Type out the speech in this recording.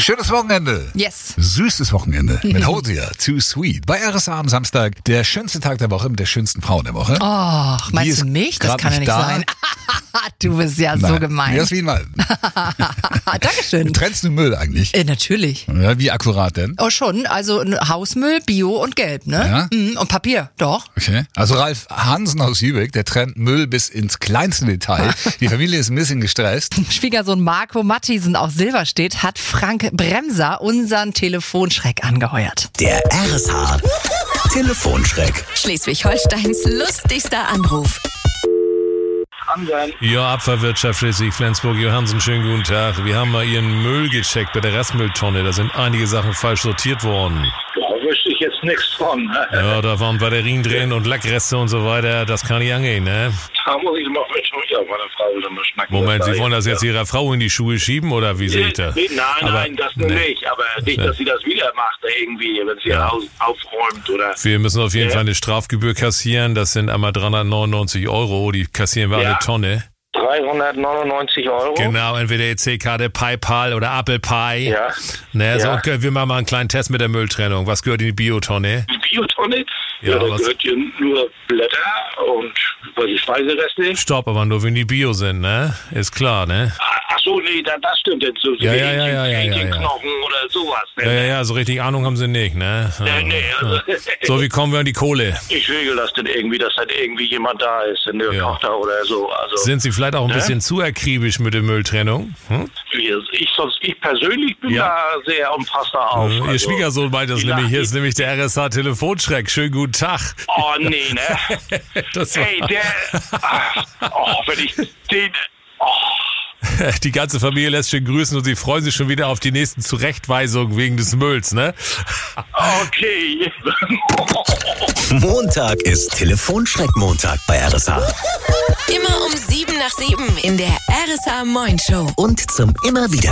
Schönes Wochenende. Yes. Süßes Wochenende mit Hausia, Too Sweet. Bei RSA am Samstag, der schönste Tag der Woche mit der schönsten Frau der Woche. Oh, meinst du mich? Das kann ja nicht sein. Du bist ja so gemein. Jasmin mal. Dankeschön. Trennst du Müll eigentlich? Natürlich. Ja, wie akkurat denn? Oh, schon. Also Hausmüll, Bio und Gelb, ne? Ja? Und Papier, doch. Okay. Also Ralf Hansen aus Jübeck, der trennt Müll bis ins kleinste Detail. Die Familie ist ein bisschen gestresst. Schwiegersohn Marco Matthiesen aus Silberstedt hat Frank Bremser unseren Telefonschreck angeheuert. Der RSA Telefonschreck. Schleswig-Holsteins lustigster Anruf. Ja, Abfallwirtschaft Schleswig-Flensburg, Johansen, schönen guten Tag. Wir haben mal Ihren Müll gecheckt bei der Restmülltonne. Da sind einige Sachen falsch sortiert worden. Da wüsste ich jetzt nichts von. Ja, da waren Batterien drin und Lackreste und so weiter. Das kann nicht angehen, ne? Da muss ich mal mit meiner Frau wieder mal schnacken. Moment, Sie wollen das jetzt Ihrer Frau in die Schuhe schieben, oder wie sehe ich das? Nein, das nicht. Aber nicht, dass sie das wieder macht, irgendwie, wenn sie ihr Haus aufräumt oder... Wir müssen auf jeden Fall eine Strafgebühr kassieren. Das sind einmal 399 €. Die kassieren wir alle Tonne. 399 €? Genau, entweder EC-Karte, PayPal oder Apple Pie. Ja. Ne, so, wir machen mal einen kleinen Test mit der Mülltrennung. Was gehört in die Biotonne? Die Biotonne? Ja, da gehört hier nur Blätter und die Speisereste. Stopp, aber nur wenn die Bio sind, ne? Ist klar, ne? Ach so, nee, das stimmt jetzt. So Ja. Knochen oder sowas. Ne? Ja, so richtig Ahnung haben sie nicht, ne? Nee, also, So, wie kommen wir an die Kohle? ich regel das denn irgendwie, dass halt irgendwie jemand da ist, eine Tochter oder so. Also, Sind Sie vielleicht auch ein bisschen zu akribisch mit der Mülltrennung? Ich persönlich bin da sehr umfassender auf. Ihr Schwiegersohn meint das nämlich. Hier ist nämlich der RSA Telefonschreck. Schönen guten Tag. Oh, nee, ne? Ey, wenn ich den... Die ganze Familie lässt schön grüßen und sie freuen sich schon wieder auf die nächsten Zurechtweisungen wegen des Mülls, ne? Okay. Montag ist Telefonschreck-Montag bei RSA. Immer um 7 nach 7 in der RSA Moin Show. Und zum immer wieder